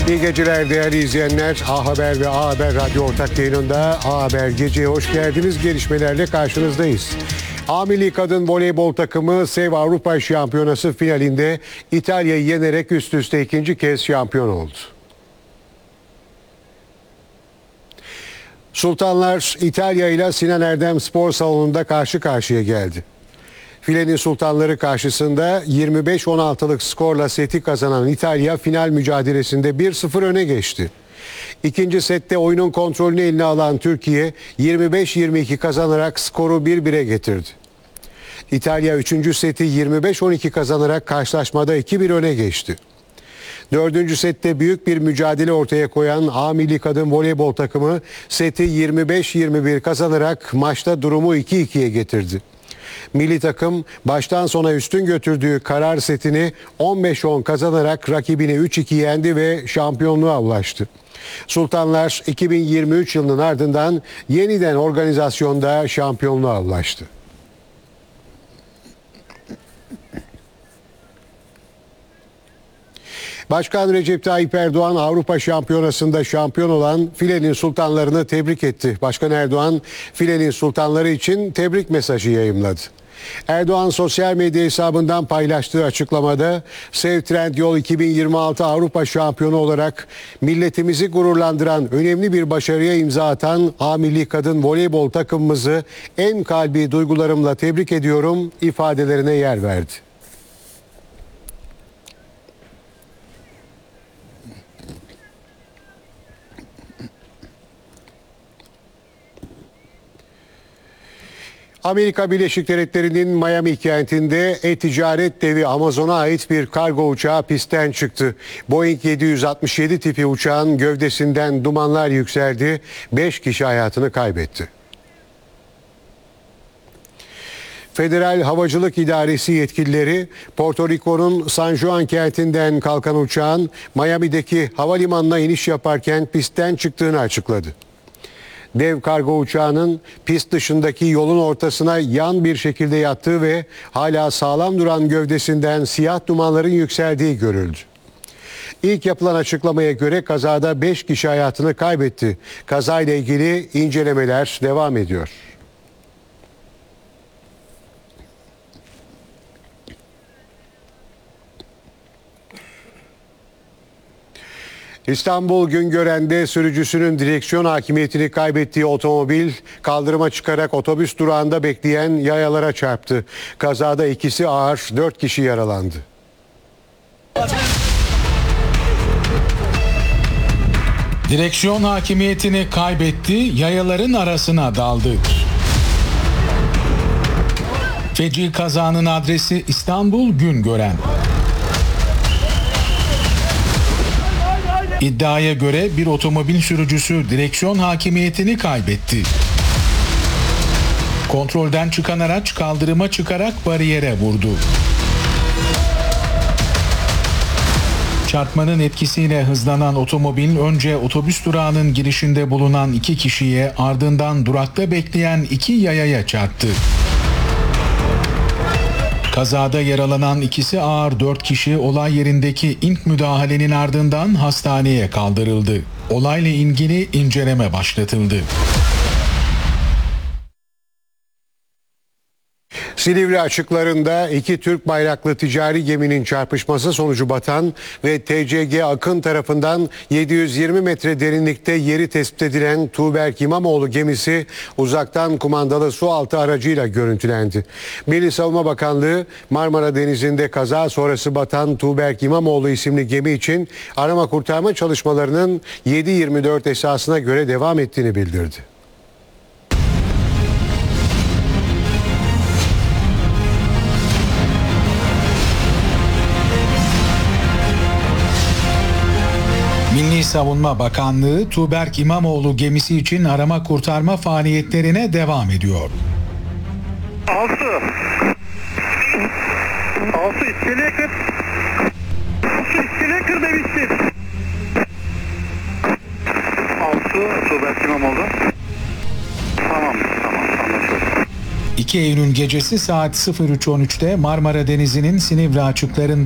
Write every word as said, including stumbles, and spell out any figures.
İyi geceler değerli izleyenler. A Haber ve A Haber Radyo ortak yayınında A Haber Gece'ye hoş geldiniz. Gelişmelerle karşınızdayız. A Milli Kadın Voleybol takımı SEV Avrupa Şampiyonası finalinde İtalya'yı yenerek üst üste ikinci kez şampiyon oldu. Sultanlar İtalya ile Sinan Erdem Spor Salonu'nda karşı karşıya geldi. Filenin sultanları karşısında yirmi beş on altılık skorla seti kazanan İtalya final mücadelesinde bir sıfır öne geçti. İkinci sette oyunun kontrolünü eline alan Türkiye yirmi beş yirmi iki kazanarak skoru bir bire getirdi. İtalya üçüncü seti yirmi beş on iki kazanarak karşılaşmada iki bir öne geçti. Dördüncü sette büyük bir mücadele ortaya koyan A Milli Kadın Voleybol takımı seti yirmi beş yirmi bir kazanarak maçta durumu iki ikiye getirdi. Milli takım baştan sona üstün götürdüğü karar setini on beş on kazanarak rakibini üç iki yendi ve şampiyonluğa ulaştı. Sultanlar iki bin yirmi üç yılının ardından yeniden organizasyonda şampiyonluğa ulaştı. Başkan Recep Tayyip Erdoğan Avrupa Şampiyonası'nda şampiyon olan filenin sultanlarını tebrik etti. Başkan Erdoğan filenin sultanları için tebrik mesajı yayımladı. Erdoğan sosyal medya hesabından paylaştığı açıklamada SEV Trendyol iki bin yirmi altı Avrupa Şampiyonu olarak milletimizi gururlandıran önemli bir başarıya imza atan A Milli Kadın Voleybol takımımızı en kalbi duygularımla tebrik ediyorum ifadelerine yer verdi. Amerika Birleşik Devletleri'nin Miami kentinde e-ticaret devi Amazon'a ait bir kargo uçağı pistten çıktı. Boeing yedi yüz altmış yedi tipi uçağın gövdesinden dumanlar yükseldi. beş kişi hayatını kaybetti. Federal Havacılık İdaresi yetkilileri Porto Rico'nun San Juan kentinden kalkan uçağın Miami'deki havalimanına iniş yaparken pistten çıktığını açıkladı. Dev kargo uçağının pist dışındaki yolun ortasına yan bir şekilde yattığı ve hala sağlam duran gövdesinden siyah dumanların yükseldiği görüldü. İlk yapılan açıklamaya göre kazada beş kişi hayatını kaybetti. Kazayla ilgili incelemeler devam ediyor. İstanbul Güngören'de sürücüsünün direksiyon hakimiyetini kaybettiği otomobil kaldırıma çıkarak otobüs durağında bekleyen yayalara çarptı. Kazada ikisi ağır, dört kişi yaralandı. Direksiyon hakimiyetini kaybetti, yayaların arasına daldı. Feci kazanın adresi İstanbul Güngören. İddiaya göre bir otomobil sürücüsü direksiyon hakimiyetini kaybetti. Kontrolden çıkan araç kaldırıma çıkarak bariyere vurdu. Çarpmanın etkisiyle hızlanan otomobil önce otobüs durağının girişinde bulunan iki kişiye, ardından durakta bekleyen iki yayaya çarptı. Kazada yaralanan ikisi ağır, dört kişi olay yerindeki ilk müdahalenin ardından hastaneye kaldırıldı. Olayla ilgili inceleme başlatıldı. Silivri açıklarında iki Türk bayraklı ticari geminin çarpışması sonucu batan ve T C G Akın tarafından yedi yüz yirmi metre derinlikte yeri tespit edilen Tuğberk İmamoğlu gemisi uzaktan kumandalı sualtı aracıyla görüntülendi. Milli Savunma Bakanlığı Marmara Denizi'nde kaza sonrası batan Tuğberk İmamoğlu isimli gemi için arama kurtarma çalışmalarının yedi yirmi dört esasına göre devam ettiğini bildirdi. Milli Savunma Bakanlığı Tuğberk İmamoğlu gemisi için arama kurtarma faaliyetlerine devam ediyor. Altı. Altı iskeleye kır. Altı iskeleye kır demiştim. Altı Tuğberk İmamoğlu. Tamam, tamam, anlaşıldı. iki Eylül gecesi saat sıfır üç on üçte Marmara Denizi'nin Silivri açıklarında